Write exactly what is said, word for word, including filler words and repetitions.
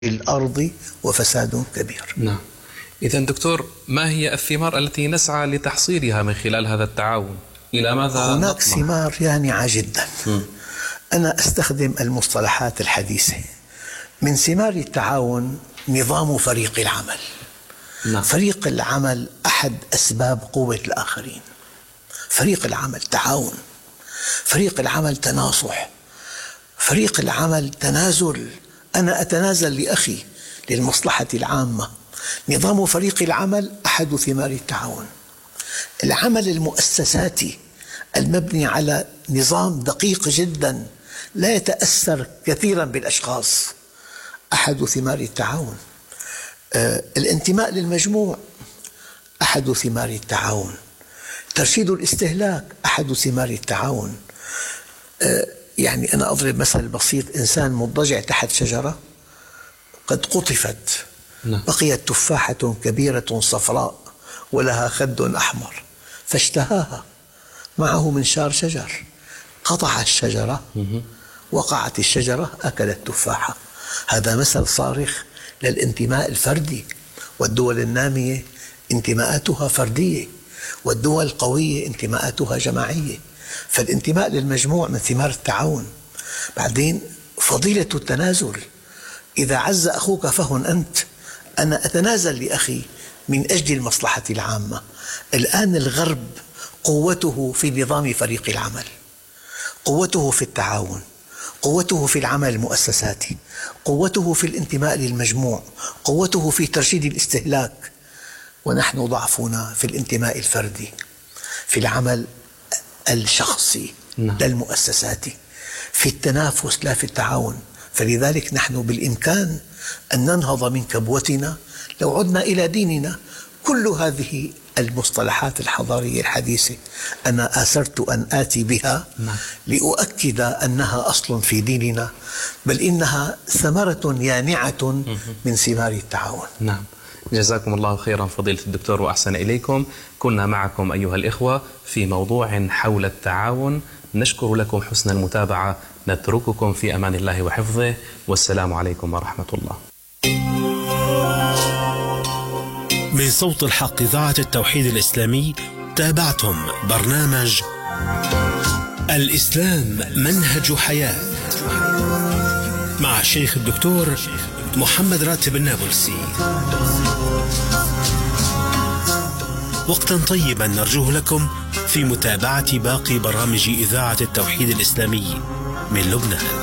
الأرض وفساد كبير. نعم. إذن دكتور، ما هي الثمار التي نسعى لتحصيلها من خلال هذا التعاون؟ إلى ماذا هناك نطمح؟ ثمار يانعة جدا. م. أنا أستخدم المصطلحات الحديثة. من ثمار التعاون نظام فريق العمل. نعم. فريق العمل أحد أسباب قوة الآخرين. فريق العمل تعاون، فريق العمل تناصح، فريق العمل تنازل. أنا أتنازل لأخي للمصلحة العامة. نظام فريق العمل أحد ثمار التعاون. العمل المؤسساتي المبني على نظام دقيق جدا لا يتأثر كثيرا بالأشخاص أحد ثمار التعاون. آه، الانتماء للمجموع أحد ثمار التعاون. ترشيد الاستهلاك أحد ثمار التعاون. آه، يعني أنا أضرب مثل بسيط: إنسان مضطجع تحت شجرة قد قطفت، نعم. بقيت تفاحة كبيرة صفراء ولها خد أحمر فاشتهاها، معه منشار شجر، قطع الشجرة، وقعت الشجرة، أكل التفاحة. هذا مثل صارخ للانتماء الفردي. والدول النامية انتماءاتها فردية، والدول القوية انتماءاتها جماعية. فالانتماء للمجموع من ثمار التعاون. بعدين فضيلة التنازل. إذا عز أخوك فهن أنت. أنا أتنازل لأخي من أجل المصلحة العامة. الآن الغرب قوته في نظام فريق العمل، قوته في التعاون، قوته في العمل المؤسساتي، قوته في الانتماء للمجموع، قوته في ترشيد الاستهلاك. ونحن ضعفنا في الانتماء الفردي، في العمل الشخصي لا المؤسساتي، في التنافس لا في التعاون. فلذلك نحن بالإمكان أن ننهض من كبوتنا لو عدنا إلى ديننا. كل هذه المصطلحات الحضارية الحديثة أنا آثرت أن آتي بها لأؤكد أنها أصل في ديننا، بل إنها ثمرة يانعة من ثمار التعاون. نعم. جزاكم الله خيرا فضيلة الدكتور وأحسن إليكم. كنا معكم أيها الإخوة في موضوع حول التعاون. نشكر لكم حسن المتابعة. نترككم في أمان الله وحفظه، والسلام عليكم ورحمة الله. من صوت الحق إذاعة التوحيد الإسلامي تابعتم برنامج الإسلام منهج حياة مع الشيخ الدكتور محمد راتب النابلسي. وقتا طيبا نرجوه لكم في متابعة باقي برامج إذاعة التوحيد الإسلامي من لبنان.